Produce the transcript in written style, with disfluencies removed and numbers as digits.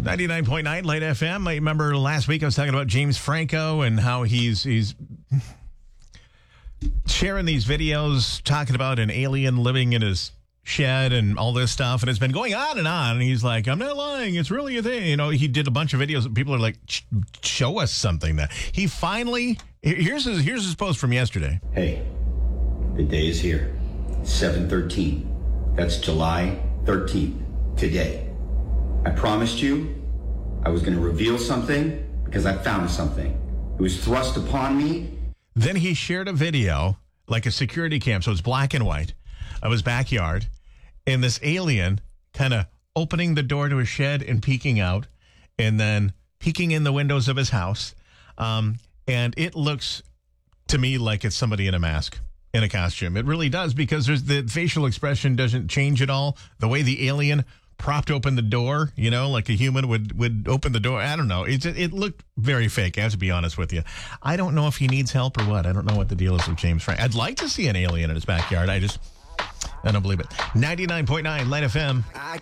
99.9 Light FM. I remember last week I was talking about James Franco and how he's sharing these videos talking about an alien living in his shed and all this stuff. And it's been going on. And he's like, I'm not lying. It's really a thing. You know, he did a bunch of videos and people are like, show us something. That he finally, here's his post from yesterday. Hey, the day is here. 7/13. That's July 13th. Today. I promised you I was going to reveal something because I found something. It was thrust upon me. Then he shared a video, like a security cam, so it's black and white, of his backyard, and this alien kind of opening the door to his shed and peeking out, and then peeking in the windows of his house. And it looks to me like it's somebody in a mask, in a costume. It really does, because the facial expression doesn't change at all. The way the alien propped open the door, you know, like a human would open the door. I don't know. It looked very fake, I have to be honest with you. I don't know if he needs help or what. I don't know what the deal is with James Franco. I'd like to see an alien in his backyard. I don't believe it. 99.9 Light FM.